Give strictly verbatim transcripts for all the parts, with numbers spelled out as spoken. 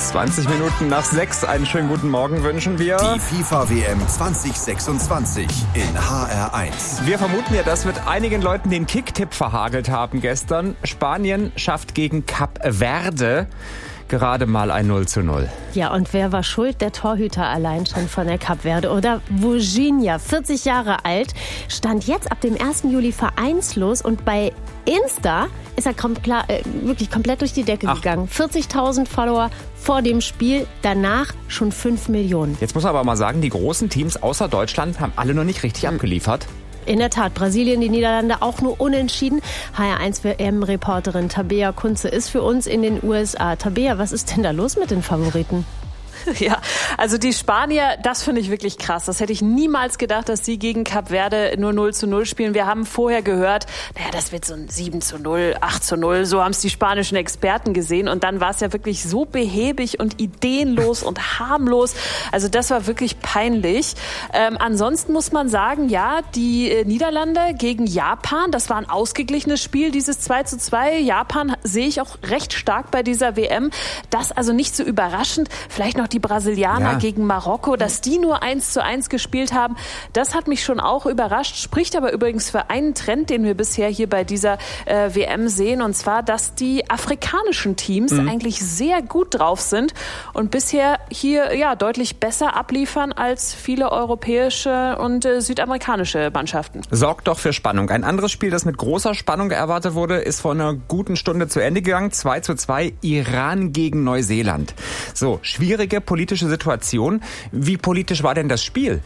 zwanzig Minuten nach sechs. Einen schönen guten Morgen wünschen wir. Die FIFA-W M zwanzig sechsundzwanzig in H R eins. Wir vermuten ja, dass mit einigen Leuten den Kicktipp verhagelt haben gestern. Spanien schafft gegen Kap Verde gerade mal ein null zu null. Ja, und wer war schuld? Der Torhüter allein schon von der Kap Verde. Oder Virginia, vierzig Jahre alt, stand jetzt ab dem ersten Juli vereinslos und bei Insta ist er kom- klar, äh, wirklich komplett durch die Decke Ach. gegangen. vierzigtausend Follower vor dem Spiel, danach schon fünf Millionen. Jetzt muss man aber mal sagen, die großen Teams außer Deutschland haben alle noch nicht richtig mhm. abgeliefert. In der Tat, Brasilien, die Niederlande auch nur unentschieden. H R eins W M-Reporterin Tabea Kunze ist für uns in den U S A. Tabea, was ist denn da los mit den Favoriten? Ja, also die Spanier, das finde ich wirklich krass. Das hätte ich niemals gedacht, dass sie gegen Kap Verde nur null zu null spielen. Wir haben vorher gehört, naja, das wird so ein sieben zu null, acht zu null. So haben es die spanischen Experten gesehen. Und dann war es ja wirklich so behäbig und ideenlos und harmlos. Also das war wirklich peinlich. Ähm, ansonsten muss man sagen, ja, die äh, Niederlande gegen Japan, das war ein ausgeglichenes Spiel, dieses zwei zu zwei. Japan sehe ich auch recht stark bei dieser W M. Das also nicht so überraschend. Vielleicht noch die Brasilianer ja. gegen Marokko, dass die nur eins zu eins gespielt haben, das hat mich schon auch überrascht, spricht aber übrigens für einen Trend, den wir bisher hier bei dieser äh, W M sehen, und zwar, dass die afrikanischen Teams mhm. eigentlich sehr gut drauf sind und bisher hier ja deutlich besser abliefern als viele europäische und äh, südamerikanische Mannschaften. Sorgt doch für Spannung. Ein anderes Spiel, das mit großer Spannung erwartet wurde, ist vor einer guten Stunde zu Ende gegangen. zwei zu zwei, Iran gegen Neuseeland. So, schwierige politische Situation. Wie politisch war denn das Spiel?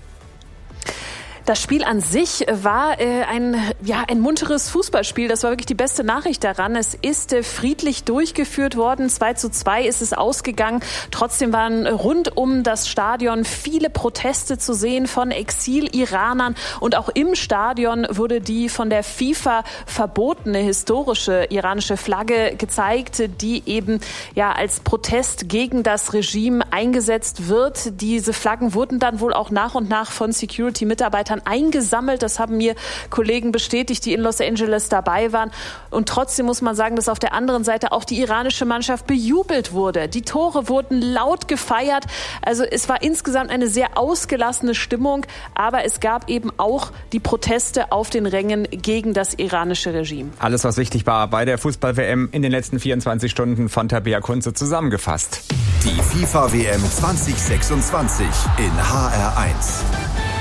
Das Spiel an sich war äh, ein, ja, ein munteres Fußballspiel. Das war wirklich die beste Nachricht daran. Es ist äh, friedlich durchgeführt worden. zwei zu zwei ist es ausgegangen. Trotzdem waren rund um das Stadion viele Proteste zu sehen von Exil-Iranern. Und auch im Stadion wurde die von der FIFA verbotene historische iranische Flagge gezeigt, die eben ja als Protest gegen das Regime eingesetzt wird. Diese Flaggen wurden dann wohl auch nach und nach von Security-Mitarbeitern eingesammelt. Das haben mir Kollegen bestätigt, die in Los Angeles dabei waren. Und trotzdem muss man sagen, dass auf der anderen Seite auch die iranische Mannschaft bejubelt wurde. Die Tore wurden laut gefeiert. Also es war insgesamt eine sehr ausgelassene Stimmung. Aber es gab eben auch die Proteste auf den Rängen gegen das iranische Regime. Alles, was wichtig war bei der Fußball-W M in den letzten vierundzwanzig Stunden von Tabea Kunze zusammengefasst. Die FIFA-W M zwanzig sechsundzwanzig in H R eins.